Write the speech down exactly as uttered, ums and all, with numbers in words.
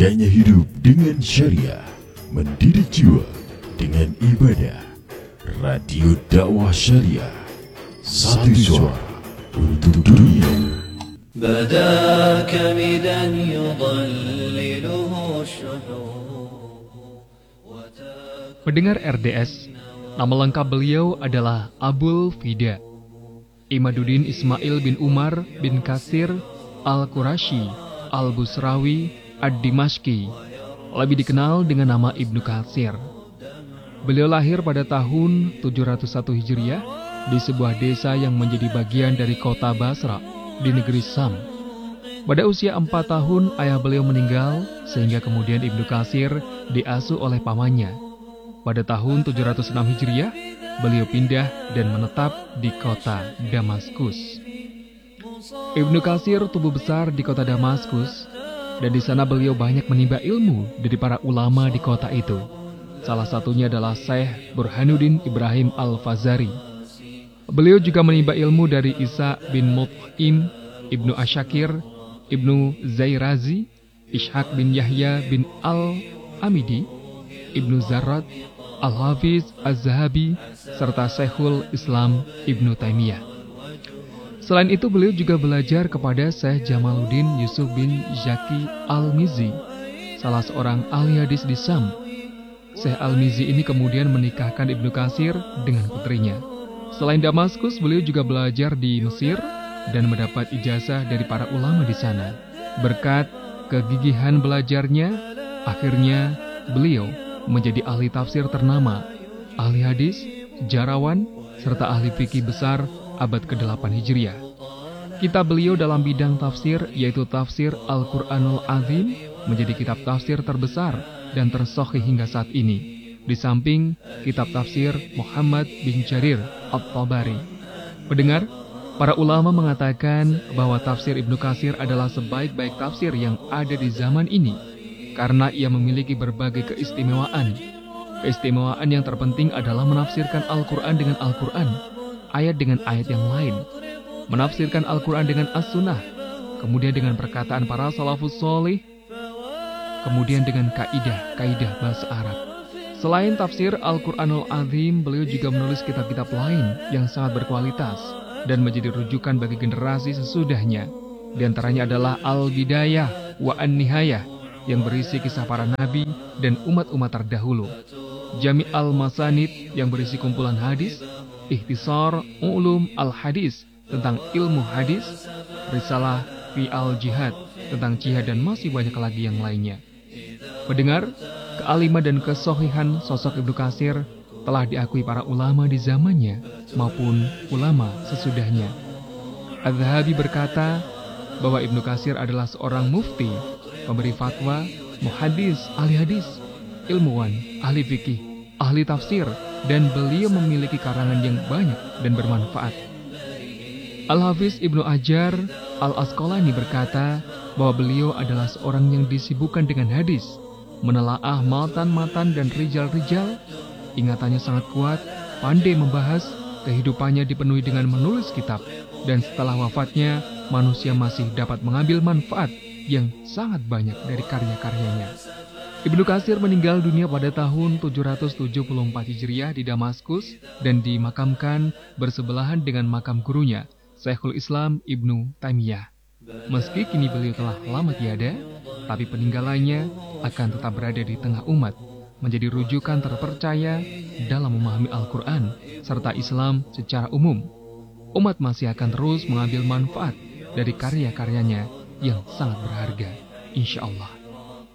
Gaya hidup dengan syariah, mendidik jiwa dengan ibadah. Radio dakwah syariah, satu suara untuk dunia. بداك مدا يضلله الشحوب. Pendengar R D S, nama lengkap beliau adalah Abul Fida Imaduddin Ismail bin Umar bin Katsir Al-Qurashi Al-Busrawi Ad-Dimashqi, lebih dikenal dengan nama Ibnu Katsir. Beliau lahir pada tahun tujuh ratus satu Hijriah di sebuah desa yang menjadi bagian dari kota Basra di negeri Sam. Pada usia empat tahun ayah beliau meninggal, sehingga kemudian Ibnu Katsir diasuh oleh pamannya. Pada tahun tujuh ratus enam Hijriah, beliau pindah dan menetap di kota Damaskus. Ibnu Katsir tumbuh besar di kota Damaskus, dan di sana beliau banyak menimba ilmu dari para ulama di kota itu. Salah satunya adalah Syekh Burhanuddin Ibrahim Al-Fazari. Beliau juga menimba ilmu dari Isa bin Mut'im, Ibnu Asyakir, Ibnu Zairazi, Ishaq bin Yahya bin Al-Amidi, Ibnu Zarrat, Al-Hafiz Az-Zahabi, serta Syekhul Islam Ibnu Taimiyah. Selain itu, beliau juga belajar kepada Syekh Jamaluddin Yusuf bin Zaki Al-Mizi, salah seorang ahli hadis di Sam. Syekh Al-Mizi ini kemudian menikahkan Ibnu Katsir dengan putrinya. Selain Damaskus, beliau juga belajar di Mesir dan mendapat ijazah dari para ulama di sana. Berkat kegigihan belajarnya, akhirnya beliau menjadi ahli tafsir ternama, ahli hadis, jarawan, serta ahli fikih besar abad kedelapan Hijriah. Kitab beliau dalam bidang tafsir yaitu Tafsir Al-Quranul Azim menjadi kitab tafsir terbesar dan tersahih hingga saat ini, di samping kitab tafsir Muhammad bin Jarir At-Tabari. Pendengar, para ulama mengatakan bahwa tafsir Ibnu Katsir adalah sebaik-baik tafsir yang ada di zaman ini karena ia memiliki berbagai keistimewaan. Keistimewaan yang terpenting adalah menafsirkan Al-Quran dengan Al-Quran, ayat dengan ayat yang lain, menafsirkan Al-Quran dengan As-Sunnah, kemudian dengan perkataan para salafus solih, kemudian dengan kaidah-kaidah bahasa Arab. Selain tafsir Al-Quranul Azim, beliau juga menulis kitab-kitab lain yang sangat berkualitas dan menjadi rujukan bagi generasi sesudahnya. Di antaranya adalah Al-Bidayah wa An-Nihayah yang berisi kisah para nabi dan umat-umat terdahulu, Jami' Al-Masanid yang berisi kumpulan hadis, Ikhtisar Ulum Al-Hadis tentang ilmu hadis, Risalah Fi Al-Jihad tentang jihad, dan masih banyak lagi yang lainnya. Pendengar, kealiman dan kesohihan sosok Ibnu Katsir telah diakui para ulama di zamannya maupun ulama sesudahnya. Az-Zahabi berkata bahwa Ibnu Katsir adalah seorang mufti, pemberi fatwa, muhaddis, ahli hadis, ilmuwan, ahli fikih, ahli tafsir, dan beliau memiliki karangan yang banyak dan bermanfaat. Al-Hafiz Ibnu Hajar Al-Asqalani berkata bahwa beliau adalah seorang yang disibukkan dengan hadis, menelaah matan-matan dan rijal-rijal, ingatannya sangat kuat, pandai membahas, kehidupannya dipenuhi dengan menulis kitab, dan setelah wafatnya, manusia masih dapat mengambil manfaat yang sangat banyak dari karya-karyanya. Ibnu Katsir meninggal dunia pada tahun tujuh ratus tujuh puluh empat Hijriah di Damaskus dan dimakamkan bersebelahan dengan makam gurunya, Syekhul Islam Ibnu Taimiyah. Meski kini beliau telah lama tiada, tapi peninggalannya akan tetap berada di tengah umat, menjadi rujukan terpercaya dalam memahami Al-Quran serta Islam secara umum. Umat masih akan terus mengambil manfaat dari karya-karyanya yang sangat berharga, insya Allah.